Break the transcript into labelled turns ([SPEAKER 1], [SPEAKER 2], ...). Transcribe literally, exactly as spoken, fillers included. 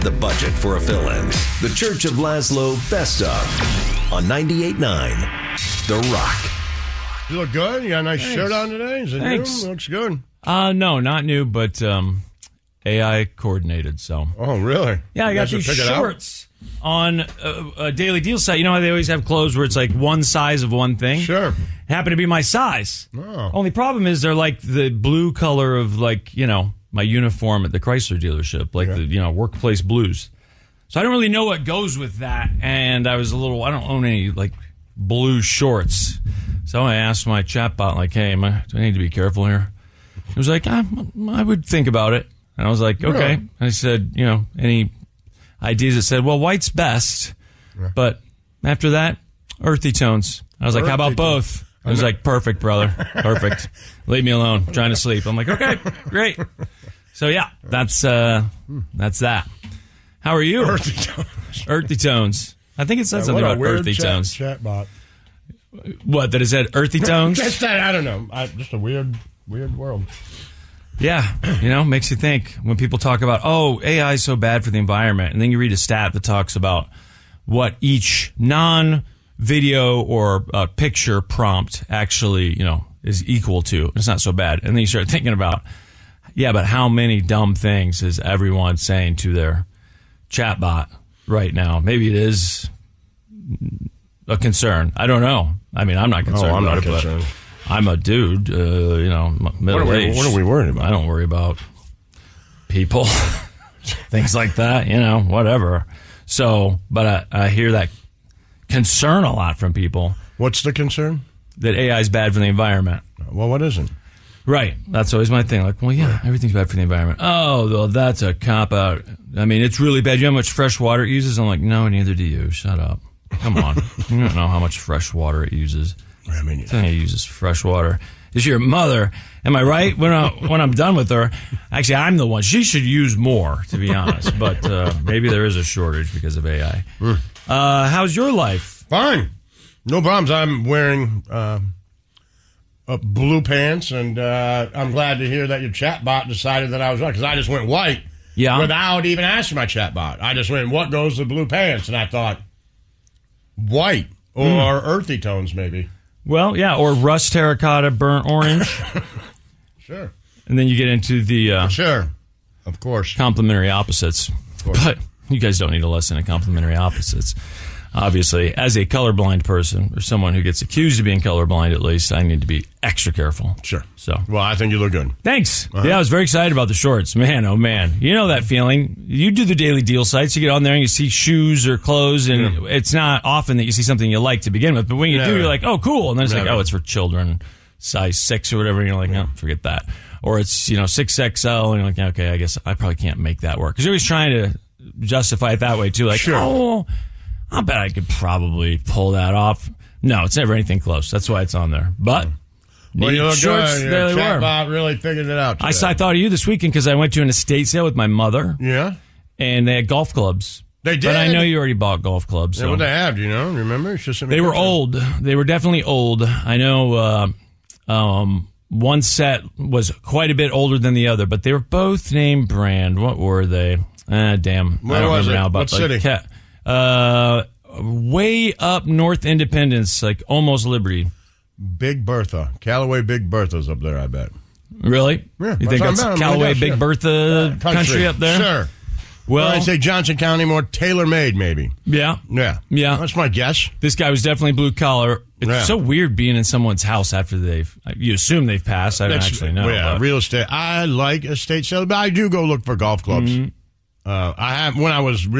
[SPEAKER 1] have the budget for a fill-in. The Church of Laszlo Best Of on ninety-eight point nine The Rock.
[SPEAKER 2] You look good. You got a nice
[SPEAKER 3] Thanks.
[SPEAKER 2] shirt on today. Is it
[SPEAKER 3] Thanks.
[SPEAKER 2] new? Looks good.
[SPEAKER 3] Uh, no, not new, but um, A I coordinated. So
[SPEAKER 2] Oh, really?
[SPEAKER 3] yeah, I
[SPEAKER 2] You
[SPEAKER 3] got
[SPEAKER 2] guys will
[SPEAKER 3] these
[SPEAKER 2] pick it out?
[SPEAKER 3] shorts on a, a daily deal site. You know how they always have clothes where it's like one size of one thing?
[SPEAKER 2] Sure.
[SPEAKER 3] Happen to be my size.
[SPEAKER 2] Oh.
[SPEAKER 3] Only problem is they're like the blue color of like, you know, my uniform at the Chrysler dealership, like
[SPEAKER 2] Yeah.
[SPEAKER 3] the, you know, workplace blues. So I don't really know what goes with that. And I was a little, I don't own any like blue shorts. So I asked my chatbot, like, hey, am I, do I need to be careful here? He was like, I, I would think about it. And I was like, okay.
[SPEAKER 2] Really?
[SPEAKER 3] And I said, you know, any ideas? It said, well, white's best.
[SPEAKER 2] Yeah.
[SPEAKER 3] But after that, earthy tones. I was like, how about
[SPEAKER 2] Earthy tones.
[SPEAKER 3] both? I was like, perfect, brother. Perfect. Leave me alone. I'm trying to sleep. I'm like, okay, great. So, yeah, that's uh, that's that. How are you?
[SPEAKER 2] Earthy tones.
[SPEAKER 3] Earthy tones. I think it said
[SPEAKER 2] Yeah,
[SPEAKER 3] something
[SPEAKER 2] what a
[SPEAKER 3] about
[SPEAKER 2] weird
[SPEAKER 3] earthy
[SPEAKER 2] chat,
[SPEAKER 3] tones.
[SPEAKER 2] Chat bot.
[SPEAKER 3] What, that it said earthy tones?
[SPEAKER 2] Just that, I don't know. I, just a weird, weird world.
[SPEAKER 3] Yeah, you know, makes you think when people talk about, oh, A I is so bad for the environment, and then you read a stat that talks about what each non-video or uh, picture prompt actually, you know, is equal to. It's not so bad. And then you start thinking about, yeah, but how many dumb things is everyone saying to their chatbot right now? Maybe it is a concern. I don't know. I mean, I'm not concerned
[SPEAKER 2] Oh, I'm
[SPEAKER 3] about
[SPEAKER 2] not
[SPEAKER 3] it, but
[SPEAKER 2] concerned.
[SPEAKER 3] I'm a dude, uh, you know, middle
[SPEAKER 2] What are we-
[SPEAKER 3] aged.
[SPEAKER 2] what are we worried about?
[SPEAKER 3] I don't worry about people, things like that, you know, whatever. So, but I, I hear that concern a lot from people
[SPEAKER 2] What's the concern?
[SPEAKER 3] that A I is bad for the environment.
[SPEAKER 2] Well, what isn't?
[SPEAKER 3] Right. That's always my thing. Like, well, yeah, everything's bad for the environment. Oh, well, that's a cop out. I mean, it's really bad. You know how much fresh water it uses? I'm like, no, neither do you. Shut up. Come on. You don't know how much fresh water it uses.
[SPEAKER 2] I mean,
[SPEAKER 3] I think it uses fresh water. Is your mother? Am I right? When I, when I'm done with her, actually, I'm the one. She should use more, to be honest. But uh, maybe there is a shortage because of A I.
[SPEAKER 2] Mm.
[SPEAKER 3] Uh, how's your life?
[SPEAKER 2] fine. No problems. I'm wearing uh, uh, blue pants, and uh, I'm glad to hear that your chatbot decided that I was right, because I just went white
[SPEAKER 3] Yeah.
[SPEAKER 2] without even asking my chatbot. I just went, what goes with blue pants? And I thought, white or
[SPEAKER 3] Mm.
[SPEAKER 2] earthy tones, maybe.
[SPEAKER 3] Well, yeah, or rust terracotta, burnt orange.
[SPEAKER 2] Sure.
[SPEAKER 3] And then you get into the uh,
[SPEAKER 2] Sure. Of course.
[SPEAKER 3] complementary opposites.
[SPEAKER 2] course.
[SPEAKER 3] But you guys don't need a lesson in complementary opposites. Obviously, as a colorblind person, or someone who gets accused of being colorblind at least, I need to be extra careful.
[SPEAKER 2] Sure.
[SPEAKER 3] So,
[SPEAKER 2] Well, I think you look good.
[SPEAKER 3] thanks. Yeah, I was very excited about the shorts. Man, oh man. You know that feeling. You do the daily deal sites, you get on there and you see shoes or clothes, and it's not often that you see something you like to begin with. But when you do,
[SPEAKER 2] Never.
[SPEAKER 3] you're like, oh, cool. And then it's like,
[SPEAKER 2] Never.
[SPEAKER 3] oh, it's for children, size six or whatever. And you're like, no, forget that. Or it's, you know, six X L, and you're like, okay, I guess I probably can't make that work. Because you're always trying to justify it that way, too. Like,
[SPEAKER 2] Sure.
[SPEAKER 3] oh, I bet I could probably pull that off. No, it's never anything close. That's why it's on there. But
[SPEAKER 2] Well,
[SPEAKER 3] neat
[SPEAKER 2] you look
[SPEAKER 3] shorts,
[SPEAKER 2] good.
[SPEAKER 3] there
[SPEAKER 2] Your
[SPEAKER 3] they were.
[SPEAKER 2] chatbot really figured it out.
[SPEAKER 3] I,
[SPEAKER 2] today.
[SPEAKER 3] saw, I thought of you this weekend because I went to an estate sale with my mother,
[SPEAKER 2] Yeah.
[SPEAKER 3] and they had golf clubs.
[SPEAKER 2] They did.
[SPEAKER 3] But I know you already bought golf clubs.
[SPEAKER 2] Yeah,
[SPEAKER 3] So.
[SPEAKER 2] what they have, do you know? Remember? It's just
[SPEAKER 3] They were old. They were definitely old. I know uh, um, one set was quite a bit older than the other, but they were both name brand. What were they? Ah, damn.
[SPEAKER 2] Where
[SPEAKER 3] I don't
[SPEAKER 2] was
[SPEAKER 3] remember
[SPEAKER 2] it?
[SPEAKER 3] now. But
[SPEAKER 2] What
[SPEAKER 3] like,
[SPEAKER 2] city?
[SPEAKER 3] Ca- uh, way up North Independence, like almost Liberty.
[SPEAKER 2] Big Bertha. Callaway Big Bertha's up there, I bet.
[SPEAKER 3] Really?
[SPEAKER 2] Yeah,
[SPEAKER 3] you think
[SPEAKER 2] that's
[SPEAKER 3] that's
[SPEAKER 2] what I'm
[SPEAKER 3] Callaway
[SPEAKER 2] really
[SPEAKER 3] Big
[SPEAKER 2] sure.
[SPEAKER 3] Bertha country. up there?
[SPEAKER 2] Sure.
[SPEAKER 3] Well,
[SPEAKER 2] Well, I'd say Johnson County, more tailor-made, maybe.
[SPEAKER 3] yeah.
[SPEAKER 2] Yeah.
[SPEAKER 3] Yeah.
[SPEAKER 2] That's my guess.
[SPEAKER 3] This guy was definitely blue collar. It's
[SPEAKER 2] Yeah.
[SPEAKER 3] so weird being in someone's house after they've. You assume they've passed. I don't
[SPEAKER 2] That's-
[SPEAKER 3] actually know.
[SPEAKER 2] Yeah,
[SPEAKER 3] but-
[SPEAKER 2] real estate. I like estate sales, but I do go look for golf clubs.
[SPEAKER 3] Mm-hmm.
[SPEAKER 2] Uh, I have when I was